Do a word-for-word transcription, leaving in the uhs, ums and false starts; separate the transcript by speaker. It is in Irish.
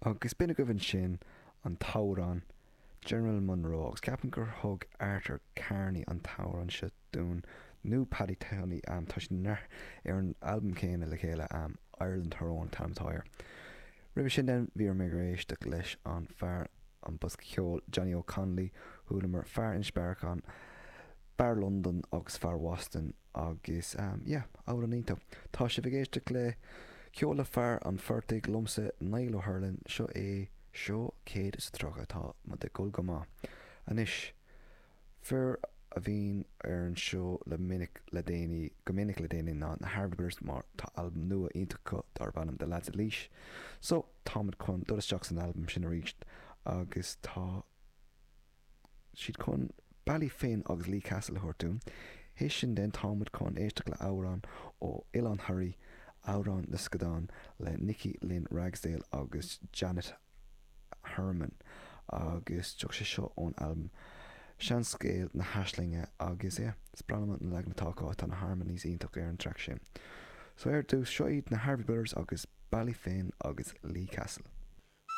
Speaker 1: Agus bina go bhann sin an tárán General Monroe agus ceapan gur thug Arthur Carney an tárán seo dún nó Paddy Townie am tá sin ar an albumm céine le chéile am Ireland Her Own Tamtáir. Ribh sin den bhí mé rééisiste leis an fear an bus ceol Johnny O'Connelly thuúla mar fear inspirachán Bar London agus fear Boston agus um, yeah, ára nító. Tá sé bhgéiste le ceola fear an fertig lomsa Niall O'Hurlin seo é seo céad is trocha tá mu de gul go má. Anis fear a bhín ar an seo le minic le déine go minic le déine ná na Harvarders mar tá albumm nua iontacha dar bannam de lads a líis. So támad chun dulasteach an albumm sin a ríist agus tá siad chun Bally Finn agus Lee Castle thuirtún. Hés sin den támad chun éisteach le árán ó Ilan Hurry, árán na Scadán le Nicky Lynn Ragsdale agus Janet Herman agus tuach sé seo ón albumm Sean Scale na Haislinge agus é sprálamant na leg na tácáit an na harmonies ionach ar an track sin. So ar dús seo iad na Harvey Brothers agus Bally Finn agus Lee Castle.